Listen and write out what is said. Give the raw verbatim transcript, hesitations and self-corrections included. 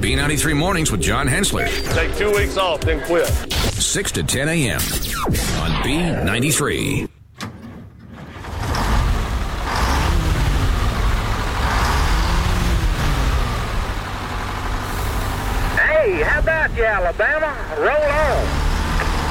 B ninety-three Mornings with John Hensler. Take two weeks off, then quit. six to ten a.m. on B ninety-three. Hey, how about you, Alabama? Roll on.